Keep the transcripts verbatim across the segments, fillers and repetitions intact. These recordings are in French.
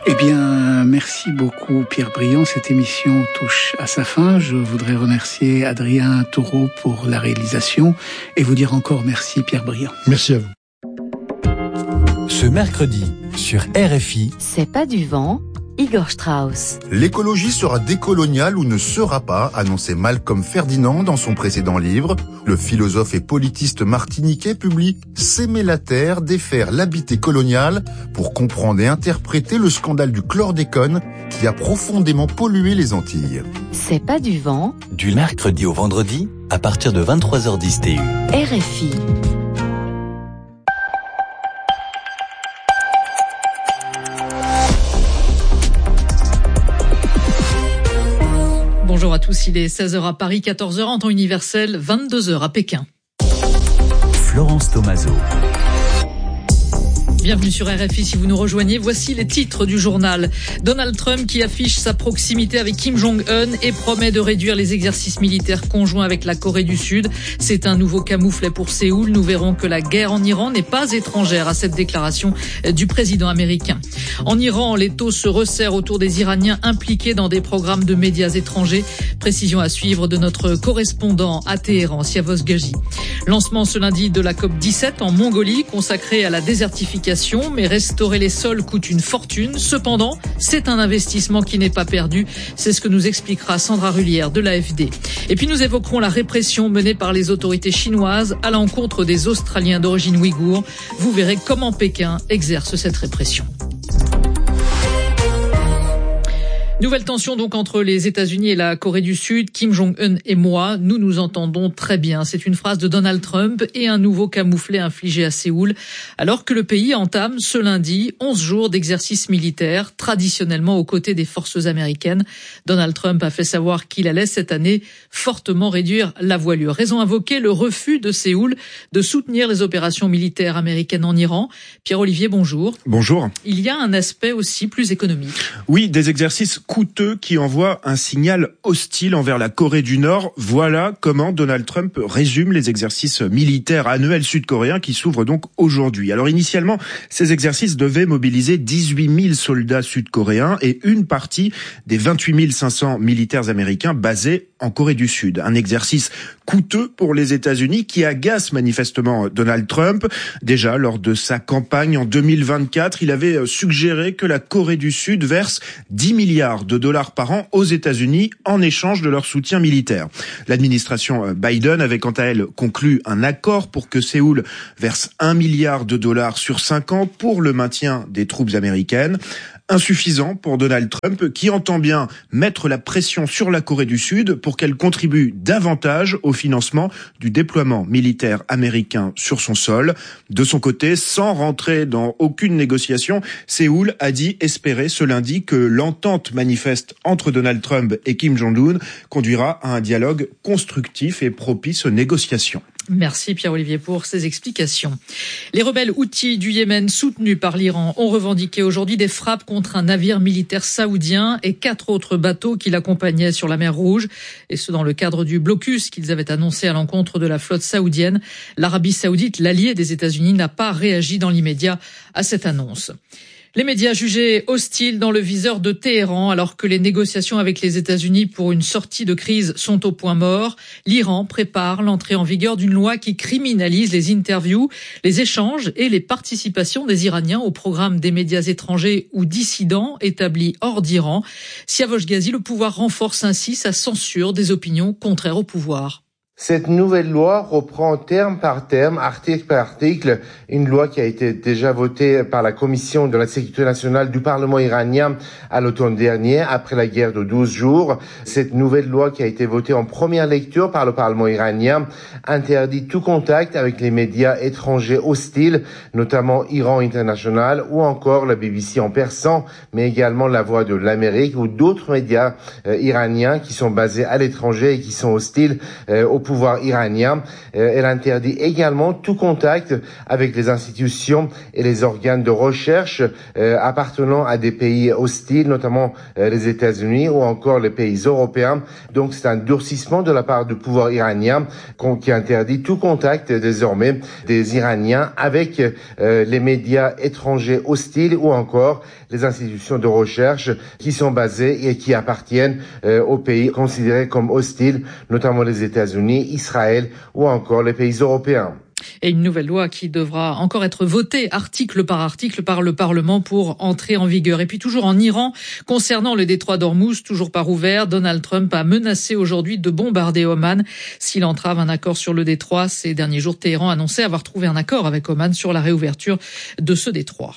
Eh bien, merci beaucoup Pierre Briand. Cette émission touche à sa fin. Je voudrais remercier Adrien Taureau pour la réalisation et vous dire encore merci Pierre Briand. Merci à vous. Ce mercredi, sur R F I, C'est pas du vent, Igor Strauss. L'écologie sera décoloniale ou ne sera pas, annonçait Malcolm Ferdinand dans son précédent livre. Le philosophe et politiste martiniquais publie « S'aimer la terre, défaire l'habité colonial » pour comprendre et interpréter le scandale du chlordécone qui a profondément pollué les Antilles. C'est pas du vent, du mercredi au vendredi, à partir de vingt-trois heures dix T U. R F I. Bonjour à tous, il est seize heures à Paris, quatorze heures en temps universel, vingt-deux heures à Pékin. Florence Tomaso. Bienvenue sur R F I si vous nous rejoignez. Voici les titres du journal. Donald Trump qui affiche sa proximité avec Kim Jong-un et promet de réduire les exercices militaires conjoints avec la Corée du Sud. C'est un nouveau camouflet pour Séoul. Nous verrons que la guerre en Iran n'est pas étrangère à cette déclaration du président américain. En Iran, les taux se resserrent autour des Iraniens impliqués dans des programmes de médias étrangers. Précision à suivre de notre correspondant à Téhéran, Siavos Gaji. Lancement ce lundi de la COP dix-sept en Mongolie, consacrée à la désertification. Mais restaurer les sols coûte une fortune. Cependant, c'est un investissement qui n'est pas perdu. C'est ce que nous expliquera Sandra Rullière de l'A F D. Et puis nous évoquerons la répression menée par les autorités chinoises à l'encontre des Australiens d'origine ouïghour. Vous verrez comment Pékin exerce cette répression. Nouvelle tension donc entre les États-Unis et la Corée du Sud. Kim Jong-un et moi, nous nous entendons très bien. C'est une phrase de Donald Trump et un nouveau camouflet infligé à Séoul, alors que le pays entame ce lundi onze jours d'exercice militaire, traditionnellement aux côtés des forces américaines. Donald Trump a fait savoir qu'il allait cette année fortement réduire la voilure. Raison invoquée, le refus de Séoul de soutenir les opérations militaires américaines en Iran. Pierre-Olivier, bonjour. Bonjour. Il y a un aspect aussi plus économique. Oui, des exercices coûteux qui envoie un signal hostile envers la Corée du Nord. Voilà comment Donald Trump résume les exercices militaires annuels sud-coréens qui s'ouvrent donc aujourd'hui. Alors initialement, ces exercices devaient mobiliser dix-huit mille soldats sud-coréens et une partie des vingt-huit mille cinq cents militaires américains basés en Corée du Sud. Un exercice coûteux pour les États-Unis qui agace manifestement Donald Trump. Déjà, lors de sa campagne en deux mille vingt-quatre, il avait suggéré que la Corée du Sud verse dix milliards de dollars par an aux États-Unis en échange de leur soutien militaire. L'administration Biden avait quant à elle conclu un accord pour que Séoul verse un milliard de dollars sur cinq ans pour le maintien des troupes américaines. Insuffisant pour Donald Trump qui entend bien mettre la pression sur la Corée du Sud pour qu'elle contribue davantage au financement du déploiement militaire américain sur son sol. De son côté, sans rentrer dans aucune négociation, Séoul a dit espérer ce lundi que l'entente manifeste entre Donald Trump et Kim Jong-un conduira à un dialogue constructif et propice aux négociations. Merci Pierre-Olivier pour ces explications. Les rebelles houthis du Yémen soutenus par l'Iran ont revendiqué aujourd'hui des frappes contre un navire militaire saoudien et quatre autres bateaux qui l'accompagnaient sur la mer Rouge, et ce dans le cadre du blocus qu'ils avaient annoncé à l'encontre de la flotte saoudienne. L'Arabie saoudite, l'allié des États-Unis, n'a pas réagi dans l'immédiat à cette annonce. Les médias jugés hostiles dans le viseur de Téhéran alors que les négociations avec les États-Unis pour une sortie de crise sont au point mort. L'Iran prépare l'entrée en vigueur d'une loi qui criminalise les interviews, les échanges et les participations des Iraniens au programme des médias étrangers ou dissidents établis hors d'Iran. Siavos Gazi, le pouvoir renforce ainsi sa censure des opinions contraires au pouvoir. Cette nouvelle loi reprend terme par terme, article par article, une loi qui a été déjà votée par la Commission de la sécurité nationale du Parlement iranien à l'automne dernier, après la guerre de douze jours. Cette nouvelle loi qui a été votée en première lecture par le Parlement iranien interdit tout contact avec les médias étrangers hostiles, notamment Iran International ou encore la B B C en persan, mais également La Voix de l'Amérique ou d'autres médias euh, iraniens qui sont basés à l'étranger et qui sont hostiles euh, au pouvoir iranien. Elle interdit également tout contact avec les institutions et les organes de recherche euh, appartenant à des pays hostiles, notamment euh, les États-Unis ou encore les pays européens. Donc c'est un durcissement de la part du pouvoir iranien qui interdit tout contact désormais des Iraniens avec euh, les médias étrangers hostiles ou encore les institutions de recherche qui sont basées et qui appartiennent euh, aux pays considérés comme hostiles, notamment les États-Unis, Israël ou encore les pays européens. Et une nouvelle loi qui devra encore être votée article par article par le Parlement pour entrer en vigueur. Et puis toujours en Iran, concernant le détroit d'Ormuz, toujours pas ouvert, Donald Trump a menacé aujourd'hui de bombarder Oman s'il entrave un accord sur le détroit. Ces derniers jours, Téhéran annonçait avoir trouvé un accord avec Oman sur la réouverture de ce détroit.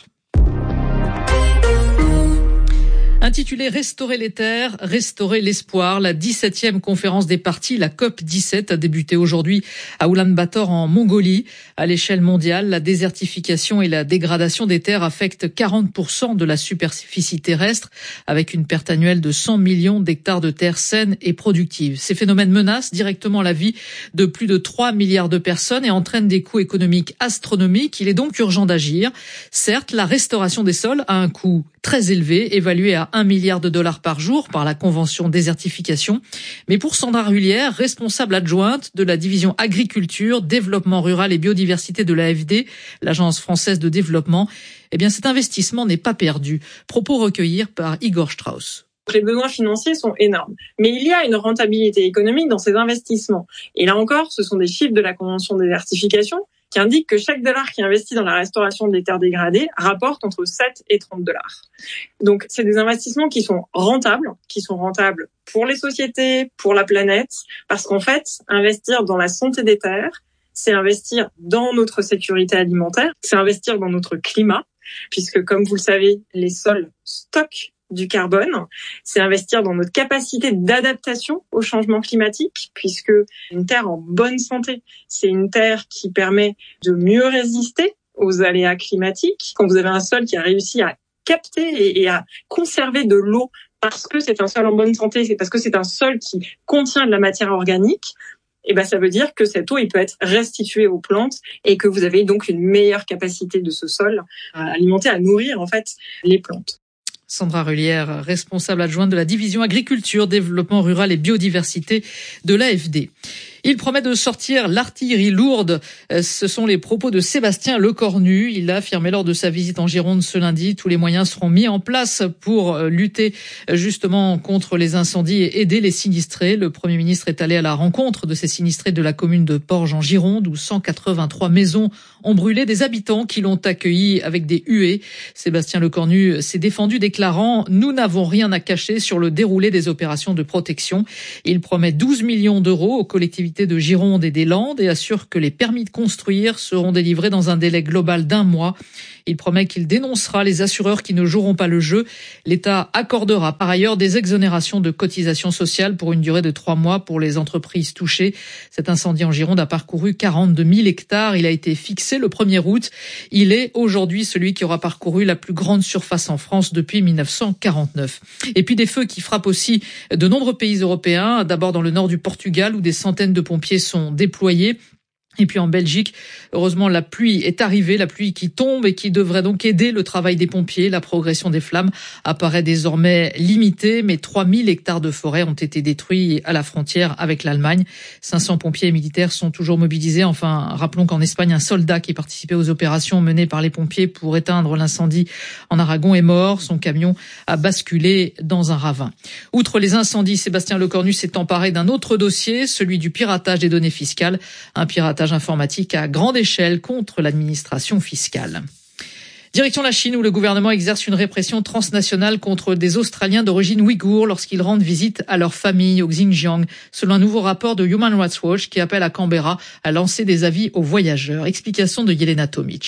Intitulée « Restaurer les terres, restaurer l'espoir », la dix-septième conférence des parties, la COP dix-sept, a débuté aujourd'hui à Oulan-Bator en Mongolie. À l'échelle mondiale, la désertification et la dégradation des terres affectent quarante pour cent de la superficie terrestre, avec une perte annuelle de cent millions d'hectares de terres saines et productives. Ces phénomènes menacent directement la vie de plus de trois milliards de personnes et entraînent des coûts économiques astronomiques. Il est donc urgent d'agir. Certes, la restauration des sols a un coût très élevé, évalué à un milliard de dollars par jour par la Convention désertification. Mais pour Sandra Rullière, responsable adjointe de la division agriculture, développement rural et biodiversité de l'A F D, l'Agence française de développement, eh bien cet investissement n'est pas perdu. Propos recueillis par Igor Strauss. Les besoins financiers sont énormes, mais il y a une rentabilité économique dans ces investissements. Et là encore, ce sont des chiffres de la Convention désertification qui indique que chaque dollar qui est investi dans la restauration des terres dégradées rapporte entre sept et trente dollars. Donc, c'est des investissements qui sont rentables, qui sont rentables pour les sociétés, pour la planète, parce qu'en fait, investir dans la santé des terres, c'est investir dans notre sécurité alimentaire, c'est investir dans notre climat, puisque comme vous le savez, les sols stockent du carbone, c'est investir dans notre capacité d'adaptation au changement climatique, puisque une terre en bonne santé, c'est une terre qui permet de mieux résister aux aléas climatiques. Quand vous avez un sol qui a réussi à capter et, et à conserver de l'eau parce que c'est un sol en bonne santé, c'est parce que c'est un sol qui contient de la matière organique, et ben ça veut dire que cette eau, il peut être restituée aux plantes et que vous avez donc une meilleure capacité de ce sol à alimenter, à nourrir en fait les plantes. Sandra Rullière, responsable adjointe de la division agriculture, développement rural et biodiversité de l'A F D. Il promet de sortir l'artillerie lourde. Ce sont les propos de Sébastien Lecornu. Il a affirmé lors de sa visite en Gironde ce lundi. Tous les moyens seront mis en place pour lutter justement contre les incendies et aider les sinistrés. Le Premier ministre est allé à la rencontre de ces sinistrés de la commune de Porges en Gironde où cent quatre-vingt-trois maisons ont brûlé, des habitants qui l'ont accueilli avec des huées. Sébastien Lecornu s'est défendu déclarant « Nous n'avons rien à cacher sur le déroulé des opérations de protection ». Il promet douze millions d'euros aux collectivités de Gironde et des Landes et assure que les permis de construire seront délivrés dans un délai global d'un mois. Il promet qu'il dénoncera les assureurs qui ne joueront pas le jeu. L'État accordera par ailleurs des exonérations de cotisations sociales pour une durée de trois mois pour les entreprises touchées. Cet incendie en Gironde a parcouru quarante-deux mille hectares. Il a été fixé le premier août. Il est aujourd'hui celui qui aura parcouru la plus grande surface en France depuis mille neuf cent quarante-neuf. Et puis des feux qui frappent aussi de nombreux pays européens. D'abord dans le nord du Portugal où des centaines de pompiers sont déployés. Et puis en Belgique, heureusement, la pluie est arrivée, la pluie qui tombe et qui devrait donc aider le travail des pompiers. La progression des flammes apparaît désormais limitée, mais trois mille hectares de forêt ont été détruits à la frontière avec l'Allemagne. cinq cents pompiers et militaires sont toujours mobilisés. Enfin, rappelons qu'en Espagne, un soldat qui participait aux opérations menées par les pompiers pour éteindre l'incendie en Aragon est mort. Son camion a basculé dans un ravin. Outre les incendies, Sébastien Lecornu s'est emparé d'un autre dossier, celui du piratage des données fiscales. Un piratage informatique à grande échelle contre l'administration fiscale. Direction la Chine où le gouvernement exerce une répression transnationale contre des Australiens d'origine ouïghour lorsqu'ils rendent visite à leur famille au Xinjiang, selon un nouveau rapport de Human Rights Watch qui appelle à Canberra à lancer des avis aux voyageurs. Explication de Yelena Tomic.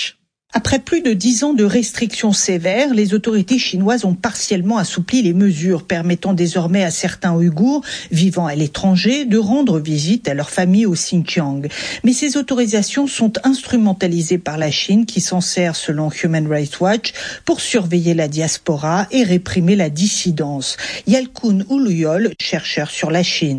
Après plus de dix ans de restrictions sévères, les autorités chinoises ont partiellement assoupli les mesures permettant désormais à certains Ouïghours vivant à l'étranger de rendre visite à leur famille au Xinjiang. Mais ces autorisations sont instrumentalisées par la Chine qui s'en sert, selon Human Rights Watch, pour surveiller la diaspora et réprimer la dissidence. Yalkun Uluyol, chercheur sur la Chine.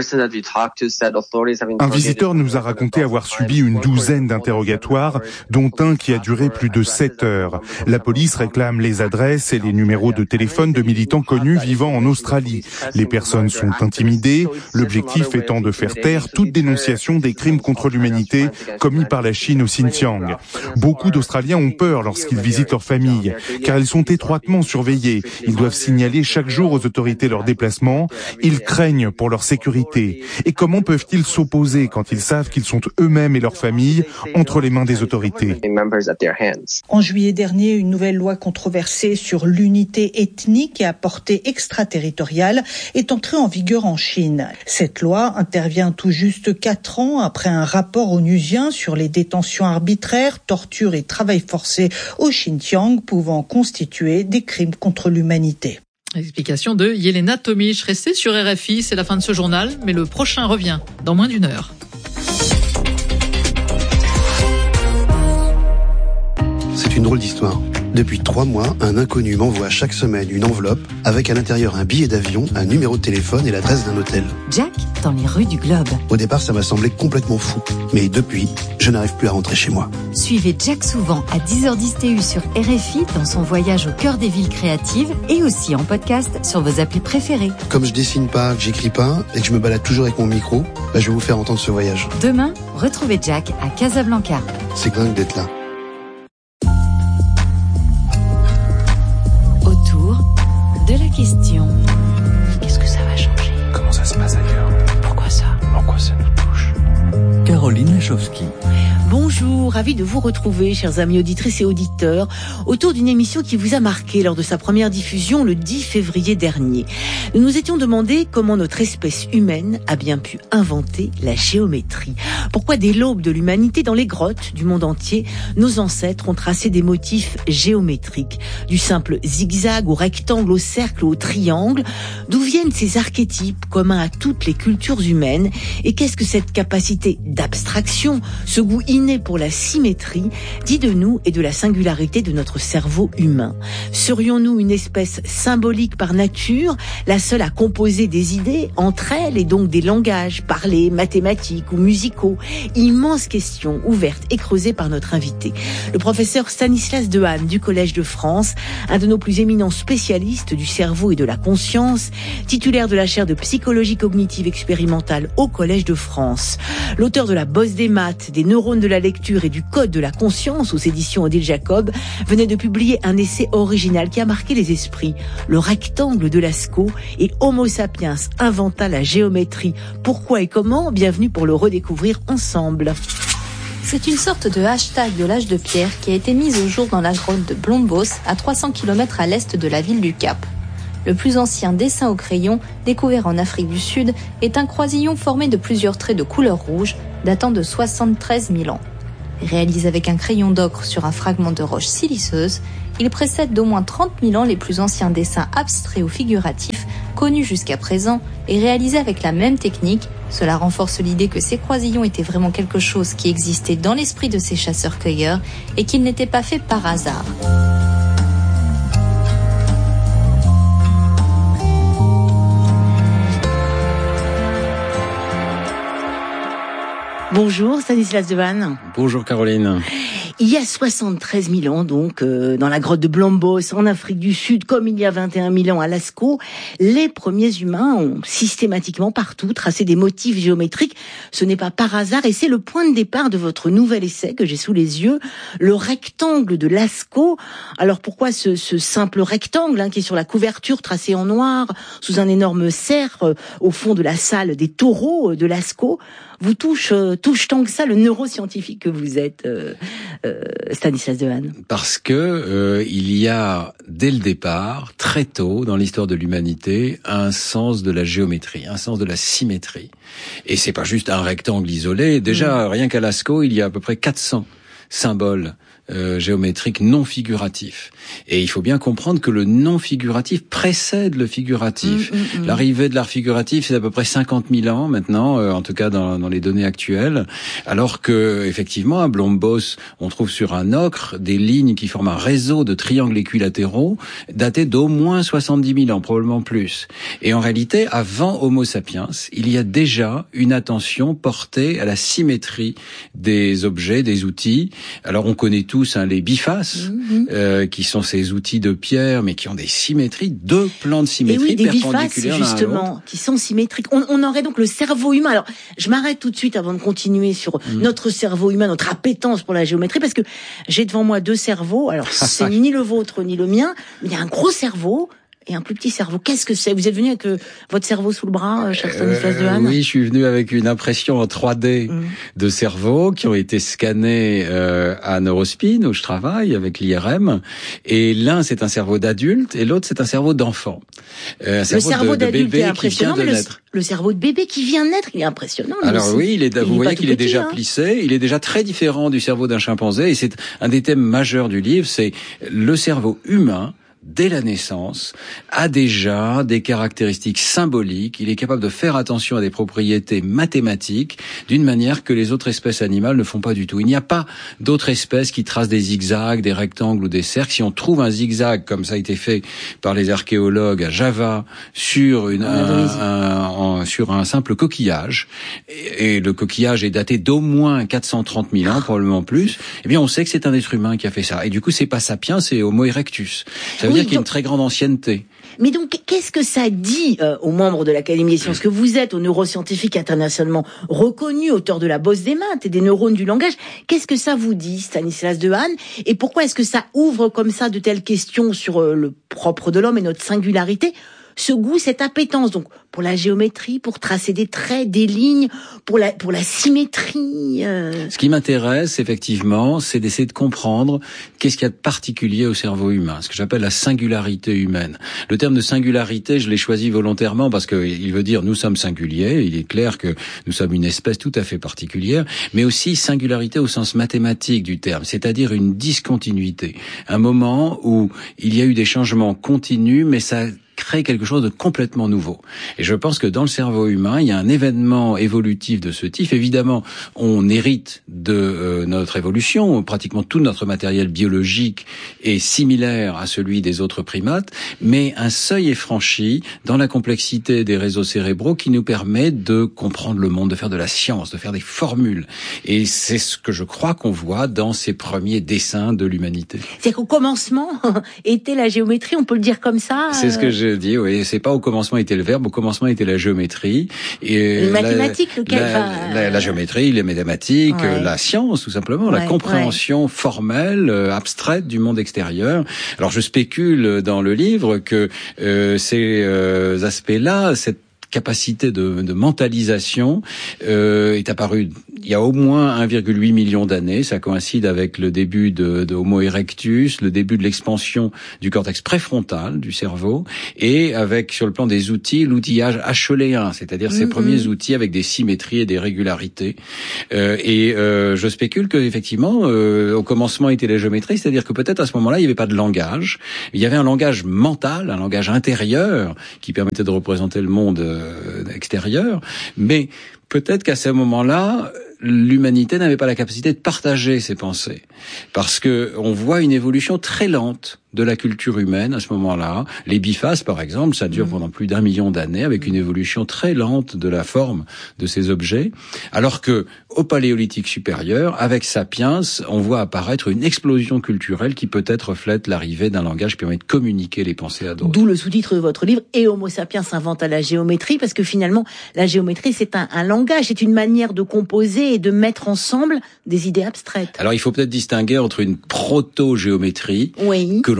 Un visiteur nous a raconté avoir subi une douzaine d'interrogatoires, dont un qui a duré plus de sept heures. La police réclame les adresses et les numéros de téléphone de militants connus vivant en Australie. Les personnes sont intimidées, l'objectif étant de faire taire toute dénonciation des crimes contre l'humanité commis par la Chine au Xinjiang. Beaucoup d'Australiens ont peur lorsqu'ils visitent leur famille, car ils sont étroitement surveillés. Ils doivent signaler chaque jour aux autorités leurs déplacements. Ils craignent pour leur sécurité. Et comment peuvent-ils s'opposer quand ils savent qu'ils sont eux-mêmes et leurs familles entre les mains des autorités ? En juillet dernier, une nouvelle loi controversée sur l'unité ethnique et à portée extraterritoriale est entrée en vigueur en Chine. Cette loi intervient tout juste quatre ans après un rapport onusien sur les détentions arbitraires, tortures et travail forcé au Xinjiang pouvant constituer des crimes contre l'humanité. Explication de Yelena Tomic. Restez sur R F I, c'est la fin de ce journal, mais le prochain revient dans moins d'une heure. C'est une drôle d'histoire. Depuis trois mois, un inconnu m'envoie chaque semaine une enveloppe avec à l'intérieur un billet d'avion, un numéro de téléphone et l'adresse d'un hôtel. Jack, dans les rues du Globe. Au départ, ça m'a semblé complètement fou. Mais depuis, je n'arrive plus à rentrer chez moi. Suivez Jack souvent à dix heures dix T U sur R F I dans son voyage au cœur des villes créatives et aussi en podcast sur vos applis préférées. Comme je dessine pas, que j'écris pas et que je me balade toujours avec mon micro, bah je vais vous faire entendre ce voyage. Demain, retrouvez Jack à Casablanca. C'est dingue d'être là. De la question. Qu'est-ce que ça va changer? Comment ça se passe ailleurs? Pourquoi ça? En quoi ça nous touche? Caroline Lachowski. Bonjour, ravi de vous retrouver, chers amis auditrices et auditeurs, autour d'une émission qui vous a marqué lors de sa première diffusion le dix février dernier. Nous nous étions demandé comment notre espèce humaine a bien pu inventer la géométrie. Pourquoi dès l'aube de l'humanité, dans les grottes du monde entier, nos ancêtres ont tracé des motifs géométriques, du simple zigzag au rectangle, au cercle, au triangle. D'où viennent ces archétypes communs à toutes les cultures humaines? Et qu'est-ce que cette capacité d'abstraction, ce goût inné pour la symétrie, dit de nous et de la singularité de notre cerveau humain? Serions-nous une espèce symbolique par nature, la seule à composer des idées entre elles et donc des langages parlés, mathématiques ou musicaux? Immense question ouverte et creusée par notre invité, le professeur Stanislas Dehaene du Collège de France, un de nos plus éminents spécialistes du cerveau et de la conscience, titulaire de la chaire de psychologie cognitive expérimentale au Collège de France, l'auteur de la bosse des maths, des neurones de la lecture et du code de la conscience aux éditions Odile Jacob, venait de publier un essai original qui a marqué les esprits, Le rectangle de Lascaux et Homo sapiens inventa la géométrie. Pourquoi et comment? Bienvenue pour le redécouvrir ensemble. C'est une sorte de hashtag de l'âge de pierre qui a été mise au jour dans la grotte de Blombos, à trois cents kilomètres à l'est de la ville du Cap. Le plus ancien dessin au crayon, découvert en Afrique du Sud, est un croisillon formé de plusieurs traits de couleur rouge, datant de soixante-treize mille ans. Réalisé avec un crayon d'ocre sur un fragment de roche siliceuse, il précède d'au moins trente mille ans les plus anciens dessins abstraits ou figuratifs connus jusqu'à présent et réalisés avec la même technique. Cela renforce l'idée que ces croisillons étaient vraiment quelque chose qui existait dans l'esprit de ces chasseurs-cueilleurs et qu'ils n'étaient pas faits par hasard. Bonjour Stanislas Dehaene. Bonjour Caroline. Il y a soixante-treize mille ans, donc, euh, dans la grotte de Blombos, en Afrique du Sud, comme il y a vingt et un mille ans à Lascaux, les premiers humains ont systématiquement partout tracé des motifs géométriques. Ce n'est pas par hasard et c'est le point de départ de votre nouvel essai que j'ai sous les yeux, Le rectangle de Lascaux. Alors pourquoi ce, ce simple rectangle hein, qui est sur la couverture tracé en noir, sous un énorme cerf, euh, au fond de la salle des taureaux euh, de Lascaux, vous touche, euh, touche tant que ça le neuroscientifique que vous êtes, euh, euh, Stanislas Dehaene? Parce que euh, il y a, dès le départ, très tôt dans l'histoire de l'humanité, un sens de la géométrie, un sens de la symétrie. Et c'est pas juste un rectangle isolé. Déjà, mmh. rien qu'à Lascaux, il y a à peu près quatre cents symboles euh, géométrique non figuratif. Et il faut bien comprendre que le non figuratif précède le figuratif. Mmh, mmh, mmh. L'arrivée de l'art figuratif, c'est à peu près cinquante mille ans maintenant, euh, en tout cas dans, dans les données actuelles, alors que effectivement à Blombos, on trouve sur un ocre des lignes qui forment un réseau de triangles équilatéraux datés d'au moins soixante-dix mille ans, probablement plus. Et en réalité, avant Homo sapiens, il y a déjà une attention portée à la symétrie des objets, des outils. Alors on connaît tous hein, les bifaces, mmh. euh, qui sont ces outils de pierre, mais qui ont des symétries, deux plans de symétrie oui, des perpendiculaires bifaces, justement, qui sont symétriques. On, on aurait donc le cerveau humain. Alors, je m'arrête tout de suite avant de continuer sur mmh. notre cerveau humain, notre appétence pour la géométrie, parce que j'ai devant moi deux cerveaux. Alors, c'est ni le vôtre ni le mien, mais il y a un gros cerveau et un plus petit cerveau. Qu'est-ce que c'est? Vous êtes venu avec euh, votre cerveau sous le bras, euh, cher Stanislas Dehaene? Oui, je suis venu avec une impression en trois D mmh. de cerveaux qui ont été scannés euh, à Neurospin, où je travaille, avec l'I R M. Et l'un, c'est un cerveau d'adulte, et l'autre, c'est un cerveau d'enfant. Euh, un cerveau, le cerveau de, de bébé est impressionnant, qui vient de mais naître. Le, le cerveau de bébé qui vient de naître, il est impressionnant. Alors aussi. oui, il est, vous il voyez est qu'il est petit, déjà hein. plissé, il est déjà très différent du cerveau d'un chimpanzé, et c'est un des thèmes majeurs du livre, c'est le cerveau humain, dès la naissance, a déjà des caractéristiques symboliques. Il est capable de faire attention à des propriétés mathématiques d'une manière que les autres espèces animales ne font pas du tout. Il n'y a pas d'autres espèces qui tracent des zigzags, des rectangles ou des cercles. Si on trouve un zigzag, comme ça a été fait par les archéologues à Java, sur une, un, un, un, sur un simple coquillage, et, et le coquillage est daté d'au moins quatre cent trente mille ans, probablement plus, eh bien on sait que c'est un être humain qui a fait ça. Et du coup, c'est pas sapiens, c'est Homo erectus. Ça veut Oui, dire qu'il y a une très grande ancienneté. Mais donc, qu'est-ce que ça dit euh, aux membres de l'Académie des sciences que vous êtes, aux neuroscientifiques internationalement reconnus, auteurs de la bosse des maths et des neurones du langage? Qu'est-ce que ça vous dit, Stanislas Dehaene? Et pourquoi est-ce que ça ouvre comme ça de telles questions sur euh, le propre de l'homme et notre singularité? Ce goût, cette appétence, donc, pour la géométrie, pour tracer des traits, des lignes, pour la, pour la symétrie. Euh... Ce qui m'intéresse, effectivement, c'est d'essayer de comprendre qu'est-ce qu'il y a de particulier au cerveau humain, ce que j'appelle la singularité humaine. Le terme de singularité, je l'ai choisi volontairement parce que il veut dire nous sommes singuliers, il est clair que nous sommes une espèce tout à fait particulière, mais aussi singularité au sens mathématique du terme, c'est-à-dire une discontinuité. Un moment où il y a eu des changements continus, mais ça crée quelque chose de complètement nouveau. Et je pense que dans le cerveau humain, il y a un événement évolutif de ce type. Évidemment, on hérite de euh, notre évolution. Pratiquement tout notre matériel biologique est similaire à celui des autres primates, mais un seuil est franchi dans la complexité des réseaux cérébraux qui nous permet de comprendre le monde, de faire de la science, de faire des formules. Et c'est ce que je crois qu'on voit dans ces premiers dessins de l'humanité. C'est-à-dire qu'au commencement était la géométrie, on peut le dire comme ça. C'est ce que je dis, oui. C'est pas au commencement était le verbe, au commencement était la géométrie. Et les mathématiques, lequel la, va... la, la géométrie, les mathématiques, ouais. la science, tout simplement, ouais, la compréhension ouais. formelle, euh, abstraite du monde extérieur. Alors je spécule dans le livre que euh, ces euh, aspects-là, cette capacité de, de mentalisation euh, est apparue il y a au moins un virgule huit million d'années. Ça coïncide avec le début de, de Homo erectus, le début de l'expansion du cortex préfrontal du cerveau, et avec, sur le plan des outils, l'outillage acheléen, c'est-à-dire mm-hmm. ces premiers outils avec des symétries et des régularités. Euh, et euh, je spécule que effectivement, euh, au commencement était la géométrie, c'est-à-dire que peut-être à ce moment-là, il n'y avait pas de langage. Il y avait un langage mental, un langage intérieur qui permettait de représenter le monde euh, extérieur, mais peut-être qu'à ce moment-là, l'humanité n'avait pas la capacité de partager ses pensées, parce que on voit une évolution très lente de la culture humaine à ce moment-là. Les bifaces, par exemple, ça dure pendant plus d'un million d'années, avec une évolution très lente de la forme de ces objets, alors que au Paléolithique supérieur, avec Sapiens, on voit apparaître une explosion culturelle qui peut-être reflète l'arrivée d'un langage qui permet de communiquer les pensées à d'autres. D'où le sous-titre de votre livre, et Homo sapiens s'invente à la géométrie, parce que finalement, la géométrie, c'est un, un langage, c'est une manière de composer et de mettre ensemble des idées abstraites. Alors, il faut peut-être distinguer entre une proto-géométrie, oui. que l'on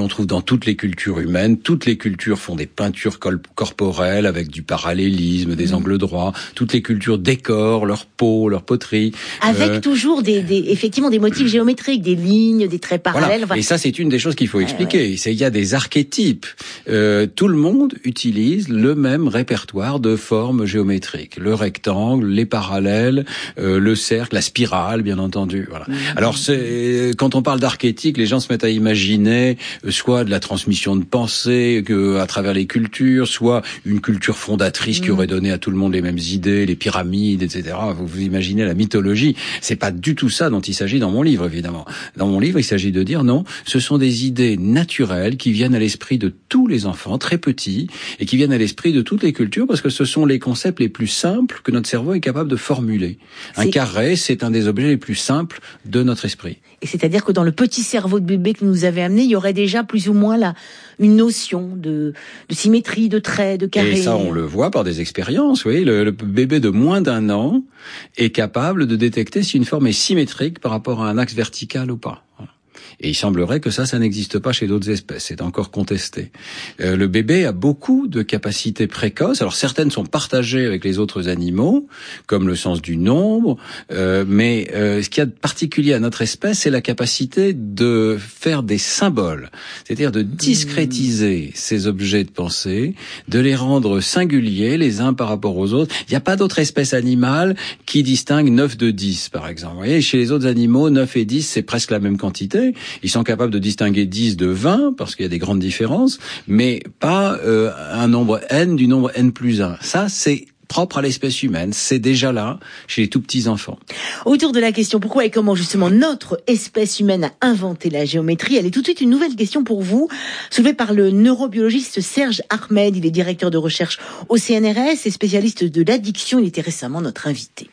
l'on trouve dans toutes les cultures humaines. Toutes les cultures font des peintures corporelles avec du parallélisme, des mmh. angles droits. Toutes les cultures décorent leur peau, leur poterie. Avec euh, toujours des, des, effectivement des motifs géométriques, des lignes, des traits parallèles. Voilà. Et ça, c'est une des choses qu'il faut expliquer. Ouais, ouais. C'est il y a des archétypes. Euh, tout le monde utilise le même répertoire de formes géométriques. Le rectangle, les parallèles, euh, le cercle, la spirale, bien entendu. Voilà. Mmh. Alors, c'est, quand on parle d'archétypes, les gens se mettent à imaginer euh, soit de la transmission de pensée que, à travers les cultures, soit une culture fondatrice mmh. qui aurait donné à tout le monde les mêmes idées, les pyramides, et cetera. Vous vous imaginez la mythologie. C'est pas du tout ça dont il s'agit dans mon livre, évidemment. Dans mon livre, il s'agit de dire non, ce sont des idées naturelles qui viennent à l'esprit de tous les enfants, très petits, et qui viennent à l'esprit de toutes les cultures, parce que ce sont les concepts les plus simples que notre cerveau est capable de formuler. C'est... Un carré, c'est un des objets les plus simples de notre esprit. Et c'est-à-dire que dans le petit cerveau de bébé que nous avez amené, il y aurait déjà plus ou moins là une notion de, de symétrie, de traits, de carrés. Et ça, on le voit par des expériences. Oui, le, le bébé de moins d'un an est capable de détecter si une forme est symétrique par rapport à un axe vertical ou pas. Voilà. Et il semblerait que ça, ça n'existe pas chez d'autres espèces. C'est encore contesté. Euh, le bébé a beaucoup de capacités précoces. Alors certaines sont partagées avec les autres animaux, comme le sens du nombre. Euh, mais euh, ce qu'il y a de particulier à notre espèce, c'est la capacité de faire des symboles, c'est-à-dire de discrétiser mmh. ces objets de pensée, de les rendre singuliers les uns par rapport aux autres. Il n'y a pas d'autre espèce animale qui distingue neuf de dix, par exemple. Vous voyez, chez les autres animaux, neuf et dix, c'est presque la même quantité. Ils sont capables de distinguer dix de vingt, parce qu'il y a des grandes différences, mais pas euh, un nombre n du nombre n plus un. Ça, c'est propre à l'espèce humaine. C'est déjà là, chez les tout petits enfants. Autour de la question pourquoi et comment justement notre espèce humaine a inventé la géométrie, elle est tout de suite une nouvelle question pour vous, soulevée par le neurobiologiste Serge Ahmed. Il est directeur de recherche au C N R S et spécialiste de l'addiction. Il était récemment notre invité.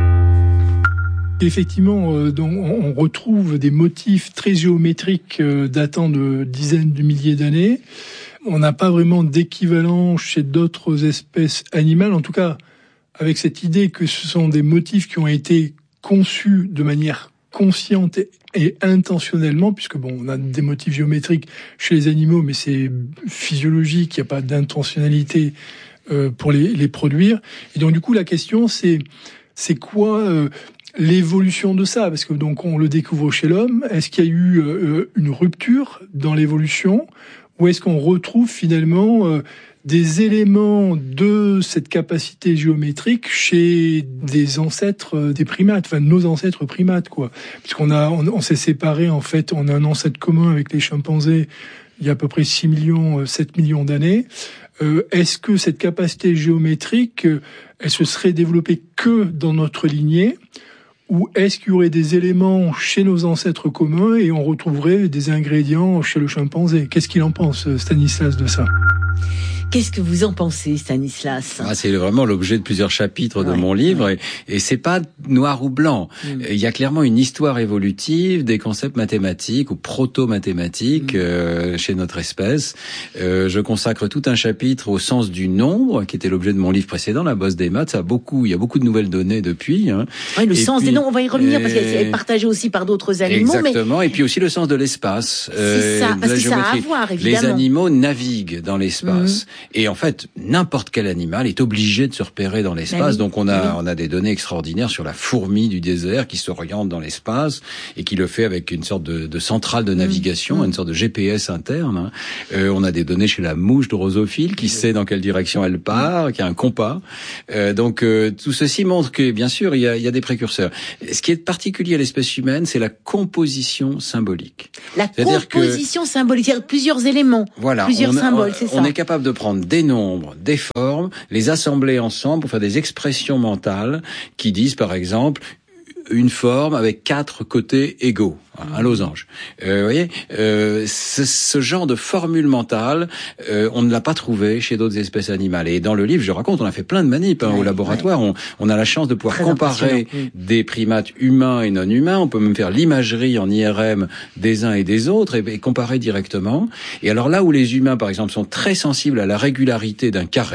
Effectivement, euh, donc, on retrouve des motifs très géométriques euh, datant de dizaines de milliers d'années. On n'a pas vraiment d'équivalent chez d'autres espèces animales, en tout cas avec cette idée que ce sont des motifs qui ont été conçus de manière consciente et, et intentionnellement, puisque bon, on a des motifs géométriques chez les animaux, mais c'est physiologique, il n'y a pas d'intentionnalité euh, pour les, les produire. Et donc du coup, la question c'est c'est quoi euh, l'évolution de ça, parce que donc on le découvre chez l'homme. Est-ce qu'il y a eu euh, une rupture dans l'évolution, ou est-ce qu'on retrouve finalement euh, des éléments de cette capacité géométrique chez des ancêtres euh, des primates, enfin nos ancêtres primates, quoi. Puisqu'on a, on, on s'est séparés en fait, on a un ancêtre commun avec les chimpanzés il y a à peu près six millions, sept millions d'années. Euh, est-ce que cette capacité géométrique, euh, elle se serait développée que dans notre lignée? Ou est-ce qu'il y aurait des éléments chez nos ancêtres communs et on retrouverait des ingrédients chez le chimpanzé? Qu'est-ce qu'il en pense, Stanislas, de ça? Qu'est-ce que vous en pensez, Stanislas? Ah, c'est vraiment l'objet de plusieurs chapitres de ouais, mon livre, ouais. et, et c'est pas noir ou blanc. Mm. Il y a clairement une histoire évolutive des concepts mathématiques ou proto-mathématiques mm. euh, chez notre espèce. Euh, je consacre tout un chapitre au sens du nombre, qui était l'objet de mon livre précédent, La bosse des maths. Ça a beaucoup, il y a beaucoup de nouvelles données depuis. Hein. Oui, le et sens puis, des nombres, on va y revenir et... parce qu'elle est partagée aussi par d'autres animaux. Exactement, mais... et puis aussi le sens de l'espace. C'est euh, ça, parce que ça a à voir, évidemment. Les animaux naviguent dans l'espace. Mm. Et en fait, n'importe quel animal est obligé de se repérer dans l'espace. Oui, donc on a, oui. on a des données extraordinaires sur la fourmi du désert qui s'oriente dans l'espace et qui le fait avec une sorte de, de centrale de navigation, mmh. une sorte de G P S interne. Hein. Euh, on a des données chez la mouche drosophile qui sait dans quelle direction elle part, qui a un compas. Euh, donc euh, tout ceci montre que, bien sûr, il y a, il y a des précurseurs. Ce qui est particulier à l'espèce humaine, c'est la composition symbolique. La C'est-à-dire composition que, symbolique, c'est-à-dire plusieurs éléments, voilà, plusieurs on, symboles, on, c'est ça. On est capable de prendre des nombres, des formes, les assembler ensemble pour faire des expressions mentales qui disent, par exemple, une forme avec quatre côtés égaux, un losange. Euh, vous voyez, euh, ce, ce genre de formule mentale, euh, on ne l'a pas trouvé chez d'autres espèces animales. Et dans le livre, je raconte, on a fait plein de manip hein, ouais, au laboratoire. Ouais. On, on a la chance de pouvoir Très comparer des primates humains et non humains. On peut même faire l'imagerie en I R M des uns et des autres et, et comparer directement. Et alors là où les humains, par exemple, sont très sensibles à la régularité d'un carré,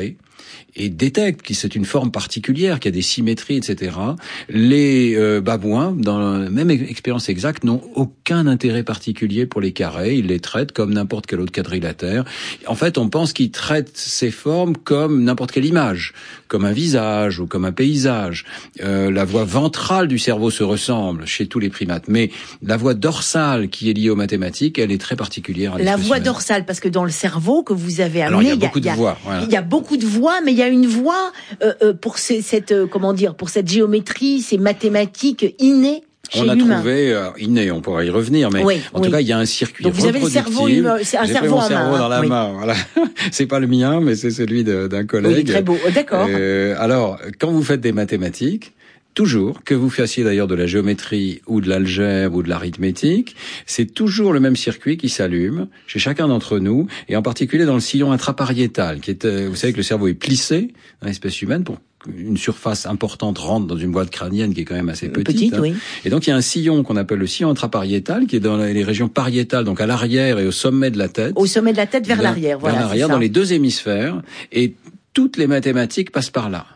et détectent que c'est une forme particulière, qu'il y a des symétries, et cetera. Les euh, babouins, dans la même expérience exacte, n'ont aucun intérêt particulier pour les carrés. Ils les traitent comme n'importe quel autre quadrilatère. En fait, on pense qu'ils traitent ces formes comme n'importe quelle image, comme un visage ou comme un paysage. Euh, la voie ventrale du cerveau se ressemble chez tous les primates, mais la voie dorsale qui est liée aux mathématiques, elle est très particulière à la voie humaine. Dorsale, parce que dans le cerveau que vous avez amené, Alors, il y a beaucoup de voies. Voilà. Il y a beaucoup de voies, mais il y a une voie euh, euh, pour ces, cette euh, comment dire, pour cette géométrie, ces mathématiques innées. Chez on a l'humain. trouvé euh, inné, on pourra y revenir, mais oui, en oui. tout cas, il y a un circuit. Donc vous avez le cerveau, humain, c'est un J'ai cerveau pris mon en cerveau main. dans la Oui. main. Voilà, c'est pas le mien, mais c'est celui de, d'un collègue. Oui, il est très beau. D'accord. Euh, alors, quand vous faites des mathématiques, toujours, que vous fassiez d'ailleurs de la géométrie ou de l'algèbre ou de l'arithmétique, c'est toujours le même circuit qui s'allume chez chacun d'entre nous, et en particulier dans le sillon intrapariétal, qui est, vous savez que le cerveau est plissé dans l'espèce humaine pour une surface importante rentre dans une boîte crânienne qui est quand même assez petite. Petite, hein. oui. Et donc il y a un sillon qu'on appelle le sillon intrapariétal qui est dans les régions pariétales, donc à l'arrière et au sommet de la tête. Au sommet de la tête vers Vers- l'arrière, voilà. Vers l'arrière, c'est ça. dans les deux hémisphères, et toutes les mathématiques passent par là.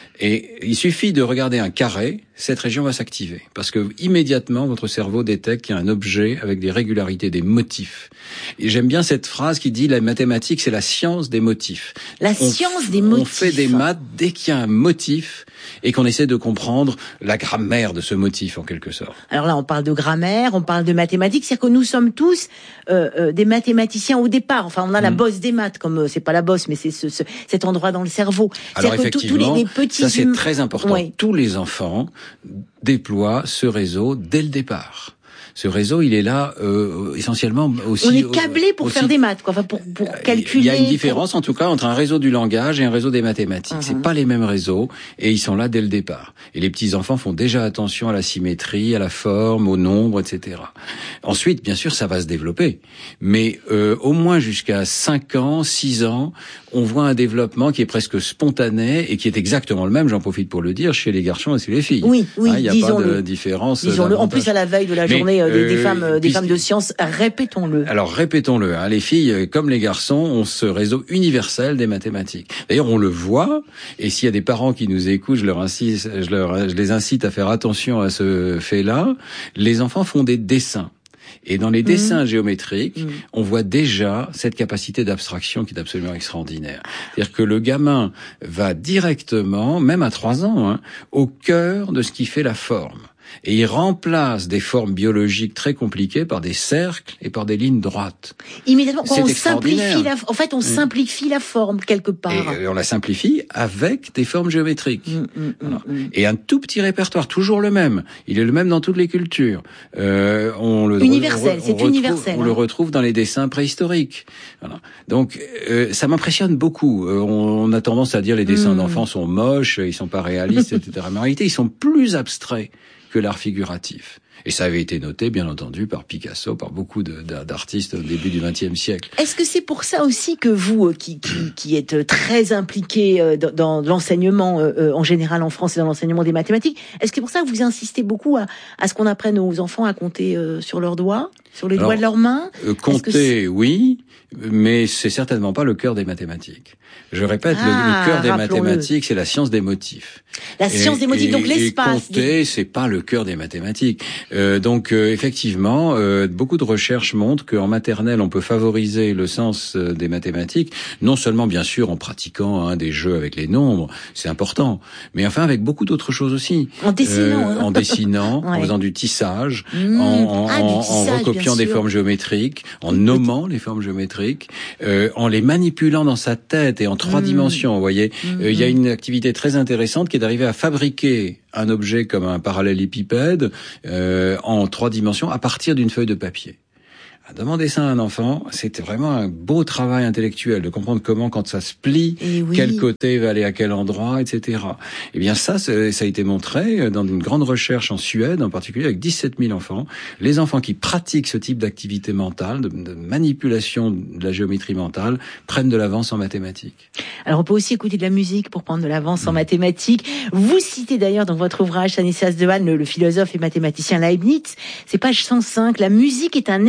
Et il suffit de regarder un carré, cette région va s'activer. Parce que immédiatement, votre cerveau détecte qu'il y a un objet avec des régularités, des motifs. Et j'aime bien cette phrase qui dit, la mathématique, c'est la science des motifs. La on science f- des motifs. On fait des maths dès qu'il y a un motif et qu'on essaie de comprendre la grammaire de ce motif, en quelque sorte. Alors là, on parle de grammaire, on parle de mathématiques, c'est-à-dire que nous sommes tous euh, euh, des mathématiciens au départ. Enfin, on a la Mm. bosse des maths, comme euh, c'est pas la bosse, mais c'est ce, ce, cet endroit dans le cerveau. Alors C'est-à-dire que tous- tous effectivement, les, les petits ça c'est hum- très important. Ouais. Tous les enfants déploient ce réseau dès le départ. Ce réseau, il est là euh, essentiellement aussi. On est câblé pour aussi- faire des maths, quoi. Enfin, pour, pour calculer. Il y a une différence, en tout cas, entre un réseau du langage et un réseau des mathématiques. Mhm. C'est pas les mêmes réseaux, et ils sont là dès le départ. Et les petits enfants font déjà attention à la symétrie, à la forme, au nombre, et cetera. Ensuite, bien sûr, ça va se développer, mais euh, au moins jusqu'à cinq ans, six ans, on voit un développement qui est presque spontané et qui est exactement le même. J'en profite pour le dire chez les garçons et chez les filles. Oui, oui, Hein, il n'y a disons-le. pas de différence. Disons-le. En davantage. plus, à la veille de la Mais, journée euh, des, des euh, femmes, euh, des puis- femmes de science, répétons-le. Alors répétons-le, hein, les filles euh, comme les garçons ont ce réseau universel des mathématiques. D'ailleurs, on le voit, et s'il y a des parents qui nous écoutent, je leur incite, je, leur, je les incite à faire attention à ce fait-là. Les enfants font des dessins. Et dans les dessins Mmh. géométriques, Mmh. on voit déjà cette capacité d'abstraction qui est absolument extraordinaire. C'est-à-dire que le gamin va directement, même à trois ans, hein, au cœur de ce qui fait la forme. Et il remplace des formes biologiques très compliquées par des cercles et par des lignes droites. Immédiatement, quand C'est on extraordinaire. simplifie la, en fait, on Mm. simplifie la forme quelque part. Et euh, on la simplifie avec des formes géométriques. Mm, mm, Voilà. mm, mm. Et un tout petit répertoire, toujours le même. Il est le même dans toutes les cultures. Euh, on le Universel, on- on c'est retrouve- universel, On hein. le retrouve dans les dessins préhistoriques. Voilà. Donc, euh, ça m'impressionne beaucoup. Euh, on, on a tendance à dire les dessins Mm. d'enfants sont moches, ils sont pas réalistes, et cetera. Mais en réalité, ils sont plus abstraits que l'art figuratif. Et ça avait été noté, bien entendu, par Picasso, par beaucoup de, d'artistes au début du vingtième siècle. Est-ce que c'est pour ça aussi que vous, euh, qui, qui, qui êtes euh, très impliqué euh, dans, dans l'enseignement euh, euh, en général en France et dans l'enseignement des mathématiques, est-ce que c'est pour ça que vous insistez beaucoup à, à ce qu'on apprenne aux enfants à compter euh, sur leurs doigts, sur les Alors, doigts de leurs mains? Euh, compter, oui, mais c'est certainement pas le cœur des mathématiques. Je répète, le- Ah, le, cœur des rappelons-le. mathématiques, c'est la science des motifs. La science des motifs, et- donc l'espace. Et compter, c'est pas le cœur des mathématiques. Euh, donc, euh, effectivement, euh, beaucoup de recherches montrent qu'en maternelle, on peut favoriser le sens euh, des mathématiques, non seulement, bien sûr, en pratiquant hein, des jeux avec les nombres, c'est important, mais enfin avec beaucoup d'autres choses aussi. En dessinant, hein. En dessinant, Ouais. en faisant du tissage, Mmh. en, en, Ah, du en- en tissage, recopiant bien des sûr. formes géométriques, en nommant les formes géométriques, euh, en les manipulant dans sa tête et en trois Mmh. dimensions. Vous voyez, Mmh. Euh, il y a une activité très intéressante qui est d'arriver à fabriquer un objet comme un parallélépipède euh, en trois dimensions à partir d'une feuille de papier. Demander ça à un enfant, c'était vraiment un beau travail intellectuel de comprendre comment, quand ça se plie, Eh oui. quel côté va aller à quel endroit, et cetera. Eh bien ça, c'est- ça a été montré dans une grande recherche en Suède, en particulier avec dix-sept mille enfants. Les enfants qui pratiquent ce type d'activité mentale, de, de manipulation de la géométrie mentale, prennent de l'avance en mathématiques. Alors on peut aussi écouter de la musique pour prendre de l'avance en mathématiques. Vous citez d'ailleurs dans votre ouvrage Stanislas Dehaene, le, le philosophe et mathématicien Leibniz, c'est page cent cinq, la musique est un exercice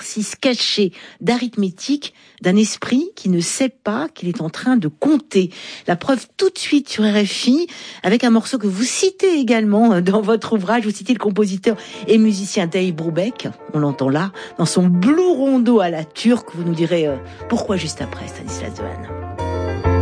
exercice caché d'arithmétique d'un esprit qui ne sait pas qu'il est en train de compter. La preuve tout de suite sur R F I, avec un morceau que vous citez également dans votre ouvrage. Vous citez le compositeur et musicien Dave Brubeck. On l'entend là, dans son Blue Rondo à la turque. Vous nous direz euh, pourquoi juste après, Stanislas Dehaene.